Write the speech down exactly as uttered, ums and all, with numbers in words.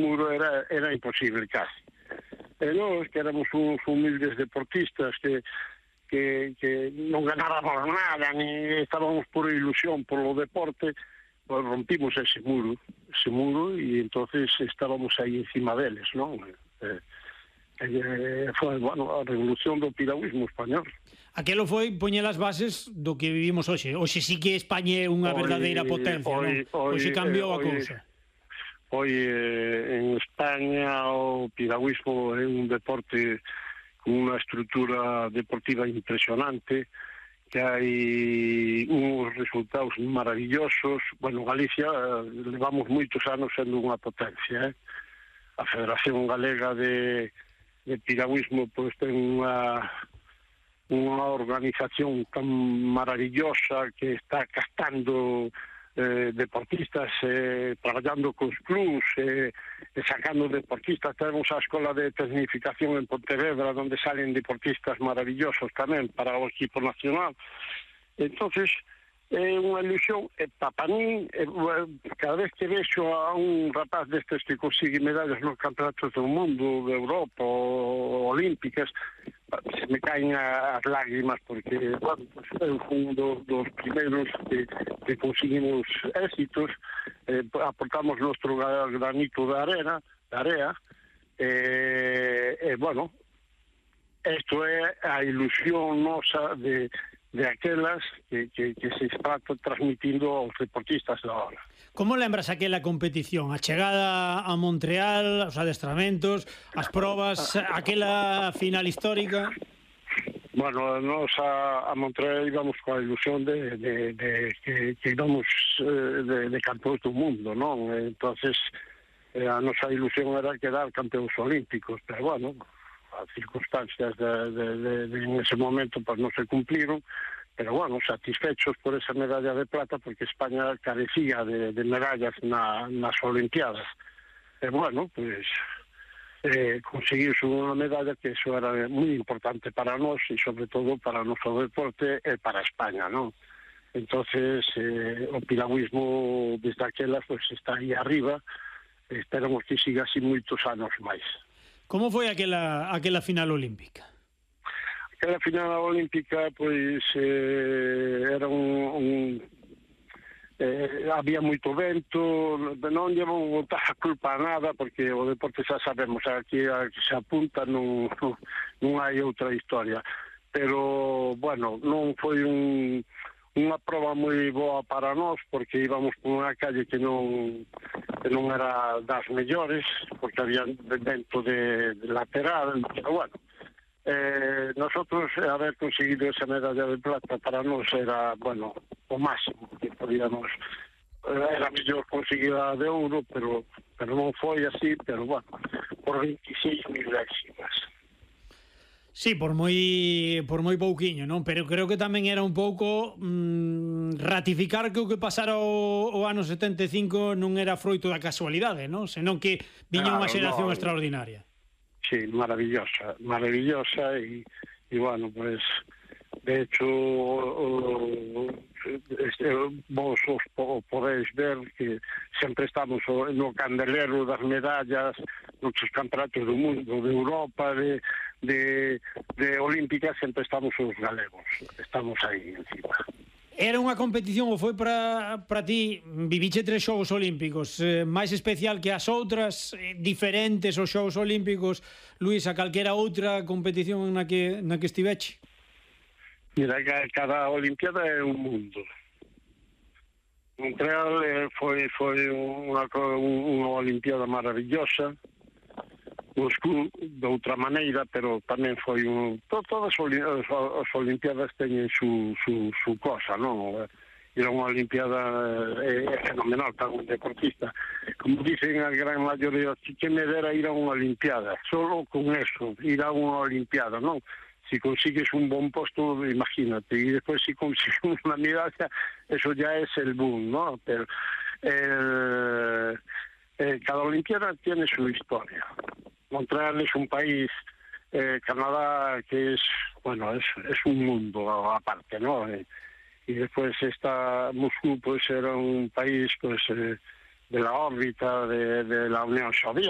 muro era, era imposible casi. E nós, que éramos uns humildes deportistas que, que, que non ganábamos nada, ni estábamos por ilusión polo deporte, pues rompimos ese muro, ese muro, e entonces estábamos aí encima deles, non? Eh, eh, foi, bueno, a revolución do piragüismo español. Aquelo foi poñer as bases do que vivimos hoxe. Hoxe sí que España é unha verdadeira potencia, non? Hoxe cambiou a cousa. Hoxe en España o piragüismo é un deporte con unha estrutura deportiva impresionante, que hai uns resultados maravillosos. Bueno, Galicia levamos moitos anos sendo unha potencia, eh? A Federación Galega de, de Piragüismo pois ten unha unha organización tan maravillosa que está captando eh, deportistas, eh, traballando cos clubs, eh, sacando deportistas. Tenemos a Escola de Tecnificación en Pontevedra, donde salen deportistas maravillosos tamén para o equipo nacional. Entonces, é unha ilusión, e para min, e, cada vez que vexo a un rapaz destes que consigue medallas nos campeonatos do mundo, de Europa ou olímpicas, se me caen as lágrimas, porque, bueno, pues, eu fui un dos, dos primeiros que, que conseguimos éxitos, eh, aportamos nuestro granito de arena, de area, e, eh, eh, bueno, isto é a ilusión nosa de de aquelas que, que, que se está transmitindo aos deportistas da hora. Como lembras aquela competición? A chegada a Montreal, os adestramentos, as probas, aquela final histórica? Bueno, nos a, a Montreal íbamos coa ilusión de, de, de que, que íbamos de, de campeóns do mundo, non? Entonces, eh, a nosa ilusión era quedar campeóns olímpicos, pero bueno, as circunstancias de, de, de, de en ese momento pues non se cumpliron, pero bueno, satisfechos por esa medalla de plata, porque España carecía de, de medallas na, nas Olimpiadas. E bueno, pues eh, conseguirse unha medalla que eso era moi importante para nós e sobre todo para o noso deporte e para España, non? Entonces, eh, o piragüismo desde aquelas pues está aí arriba, esperamos que siga así moitos anos máis. Como foi aquela, aquela final olímpica? Aquela final olímpica, pois, eh, era un... un eh, había moito vento, non llevo botar a culpa a nada, porque o deporte xa sabemos, aquí a que se apunta non, non hai outra historia. Pero, bueno, non foi un... unha prova moi boa para nós, porque íbamos por unha calle que non que non era das mellores, porque había vento de, de lateral, pero bueno, eh, nosotros haber conseguido esa medalla de plata para nós era, bueno, o máximo que podíamos, era mellor conseguir a de ouro, pero, pero non foi así, pero bueno, por veintiséis mil décimas. Sí, por moi por moi pouquiño, non? Pero creo que tamén era un pouco mmm, ratificar que o que pasara o, o ano setenta e cinco non era froito da casualidade, non? Senón que viña claro, unha xeración no, extraordinaria. Sí, maravillosa, maravillosa e, e bueno, pues de hecho o, este, vos os po, podéis ver que sempre estamos no candelero das medallas nos campeonatos do mundo, de Europa, de De, de olímpicas, sempre estamos os galegos, estamos aí encima. Era unha competición ou foi para para ti, viviche tres xogos olímpicos, eh, máis especial que as outras, eh, diferentes os xogos olímpicos, Luís, a calquera outra competición na que na que estiveche? Mira, cada olimpiada é un mundo. Montreal eh, foi foi unha unha olimpiada maravillosa. Moscú de outra maneira, pero tamén foi un... Todas as olimpiadas teñen su, su, su cosa, non? Era unha olimpiada é, é fenomenal para un deportista. Como dicen a gran maioría, que me dera ir a unha olimpiada, solo con eso, ir a unha olimpiada, non? Si consigues un bon posto, imagínate, e despois si consigues unha medalla, eso ya es el boom, non? Pero eh, eh, cada olimpiada tiene su historia. Montreal es un país, eh, Canadá, que es, bueno, es, es un mundo aparte, ¿no? Eh, y después está Moscú, pues era un país, pues, eh, de la órbita de, de la Unión Soviética.